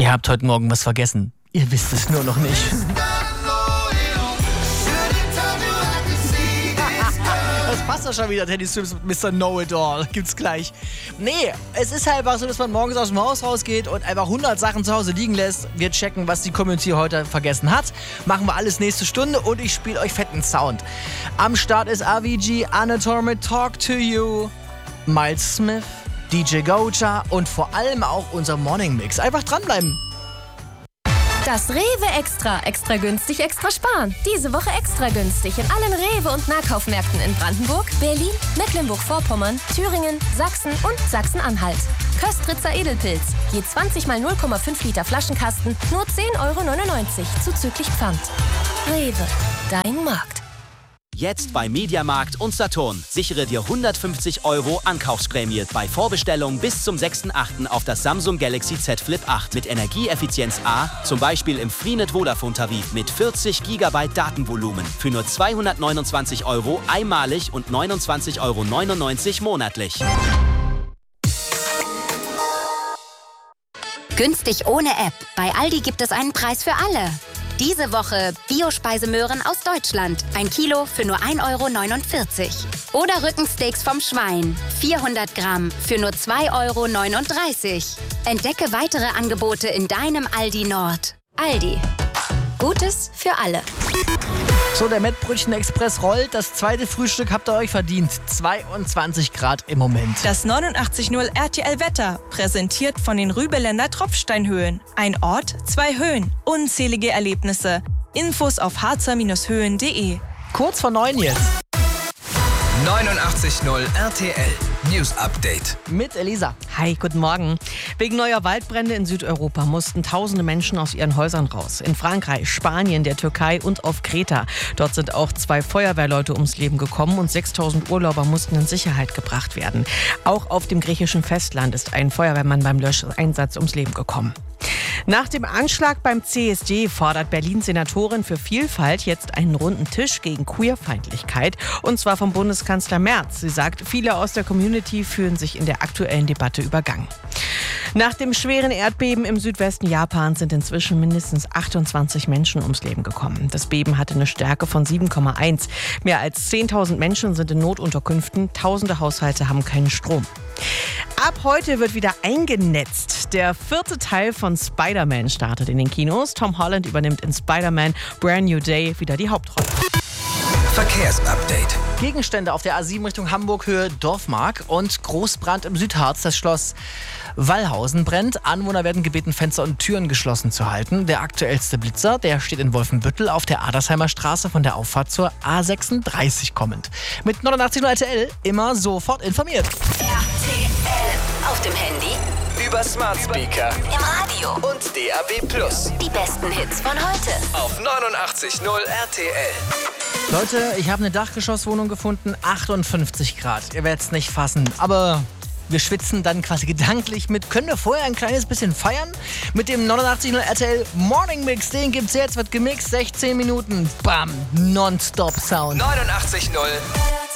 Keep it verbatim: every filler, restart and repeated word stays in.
Ihr habt heute Morgen was vergessen. Ihr wisst es nur noch nicht. Das passt doch schon wieder, Teddy Swims mit Mister Know-It-All. Gibt's gleich. Nee, es ist halt einfach so, dass man morgens aus dem Haus rausgeht und einfach hundert Sachen zu Hause liegen lässt. Wir checken, was die Community heute vergessen hat. Machen wir alles nächste Stunde und ich spiele euch fetten Sound. Am Start ist A V G, Anator mit Talk to You, Miles Smith, D J Goja und vor allem auch unser Morning Mix. Einfach dranbleiben. Das Rewe Extra. Extra günstig, extra sparen. Diese Woche extra günstig in allen Rewe- und Nahkaufmärkten in Brandenburg, Berlin, Mecklenburg-Vorpommern, Thüringen, Sachsen und Sachsen-Anhalt. Köstritzer Edelpilz. Je zwanzig mal null Komma fünf Liter Flaschenkasten, nur zehn Euro neunundneunzig zuzüglich Pfand. Rewe, dein Markt. Jetzt bei Mediamarkt und Saturn. Sichere dir hundertfünfzig Euro Ankaufsprämie bei Vorbestellung bis zum sechsten achten auf das Samsung Galaxy Z Flip acht mit Energieeffizienz A, zum Beispiel im Freenet Vodafone Tarif mit vierzig Gigabyte Datenvolumen für nur zweihundertneunundzwanzig Euro einmalig und neunundzwanzig Euro neunundneunzig monatlich. Günstig ohne App. Bei Aldi gibt es einen Preis für alle. Diese Woche Biospeisemöhren aus Deutschland. Ein Kilo für nur ein Euro neunundvierzig. Oder Rückensteaks vom Schwein. vierhundert Gramm für nur zwei Euro neununddreißig. Entdecke weitere Angebote in deinem Aldi Nord. Aldi. Gutes für alle. So, der Mettbrötchen-Express rollt. Das zweite Frühstück habt ihr euch verdient. zweiundzwanzig Grad im Moment. Das neunundachtzig Komma null R T L-Wetter, präsentiert von den Rübeländer Tropfsteinhöhen. Ein Ort, zwei Höhen, unzählige Erlebnisse. Infos auf harzer Bindestrich höhen punkt de. Kurz vor neun jetzt. neunundachtzig Komma null R T L News Update. Mit Elisa. Hi, guten Morgen. Wegen neuer Waldbrände in Südeuropa mussten tausende Menschen aus ihren Häusern raus. In Frankreich, Spanien, der Türkei und auf Kreta. Dort sind auch zwei Feuerwehrleute ums Leben gekommen und sechstausend Urlauber mussten in Sicherheit gebracht werden. Auch auf dem griechischen Festland ist ein Feuerwehrmann beim Löscheinsatz ums Leben gekommen. Nach dem Anschlag beim C S D fordert Berlins Senatorin für Vielfalt jetzt einen runden Tisch gegen Queerfeindlichkeit. Und zwar vom Bundeskanzler Merz. Sie sagt, viele aus der Community fühlen sich in der aktuellen Debatte übergangen. Nach dem schweren Erdbeben im Südwesten Japans sind inzwischen mindestens achtundzwanzig Menschen ums Leben gekommen. Das Beben hatte eine Stärke von sieben Komma eins. Mehr als zehntausend Menschen sind in Notunterkünften. Tausende Haushalte haben keinen Strom. Ab heute wird wieder eingenetzt. Der vierte Teil von Spider-Man startet in den Kinos. Tom Holland übernimmt in Spider-Man Brand New Day wieder die Hauptrolle. Verkehrsupdate. Gegenstände auf der A sieben Richtung Hamburg Höhe Dorfmark und Großbrand im Südharz. Das Schloss Wallhausen brennt. Anwohner werden gebeten, Fenster und Türen geschlossen zu halten. Der aktuellste Blitzer, der steht in Wolfenbüttel auf der Adersheimer Straße von der Auffahrt zur A sechsunddreißig kommend. Mit neunundachtzig Komma null R T L immer sofort informiert. R T L. Auf dem Handy, Über Smart Speaker im Radio. und D A B Plus. Die besten Hits von heute. Auf neunundachtzig Komma null R T L. Leute, ich habe eine Dachgeschosswohnung gefunden, achtundfünfzig Grad. Ihr werdet es nicht fassen, aber wir schwitzen dann quasi gedanklich mit. Können wir vorher ein kleines bisschen feiern? Mit dem neunundachtzig Komma null R T L Morning Mix, den gibt's jetzt, wird gemixt, sechzehn Minuten, bam, Non-Stop Sound. neunundachtzig Komma null